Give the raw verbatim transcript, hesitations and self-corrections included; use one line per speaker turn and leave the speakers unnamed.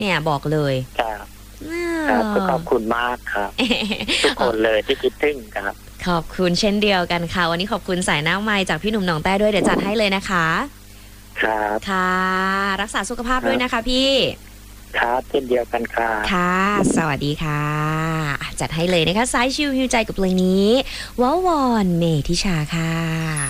เนี่ยบอกเลย
ครับครับขอบคุณมากครับทุกคนเลยที่คิดถึงครับ
ขอบคุณเช่นเดียวกันค่ะวันนี้ขอบคุณสายหน้าไมค์จากพี่หนุ่มหนองแต้ด้วยเดี๋ยวจัดให้เลยนะคะ
ครับ
ค่ะรักษาสุขภาพด้วยนะคะพี่
ครับเช่นเดียวกันค่ะ
ค่ะสวัสดีค่ะจัดให้เลยนะคะสายชิลฮิวใจกับเพลงนี้ว้าวอนเมธิชาค่ะ